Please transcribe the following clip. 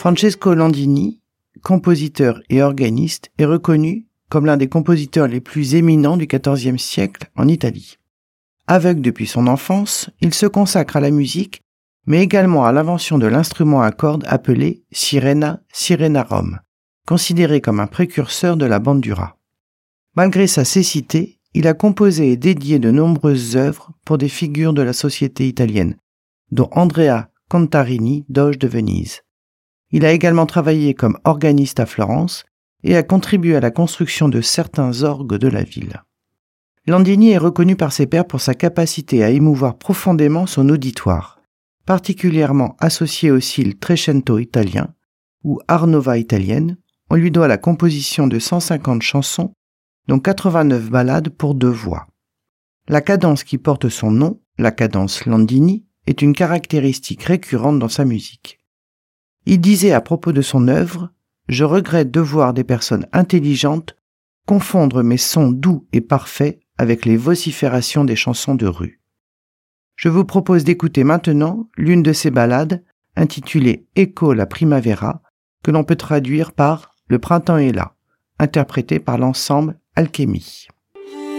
Francesco Landini, compositeur et organiste, est reconnu comme l'un des compositeurs les plus éminents du XIVe siècle en Italie. Aveugle depuis son enfance, il se consacre à la musique, mais également à l'invention de l'instrument à cordes appelé sirena sirenarum, considéré comme un précurseur de la bandura. Malgré sa cécité, il a composé et dédié de nombreuses œuvres pour des figures de la société italienne, dont Andrea Contarini, doge de Venise. Il a également travaillé comme organiste à Florence et a contribué à la construction de certains orgues de la ville. Landini est reconnu par ses pairs pour sa capacité à émouvoir profondément son auditoire, particulièrement associé au style Trecento italien ou Art Nova italienne. On lui doit la composition de 150 chansons, dont 89 ballades pour 2 voix. La cadence qui porte son nom, la cadence Landini, est une caractéristique récurrente dans sa musique. Il disait à propos de son œuvre « Je regrette de voir des personnes intelligentes confondre mes sons doux et parfaits avec les vociférations des chansons de rue. » Je vous propose d'écouter maintenant l'une de ses ballades intitulée « Ecco la primavera » que l'on peut traduire par « Le printemps est là », interprétée par l'ensemble Alchemy.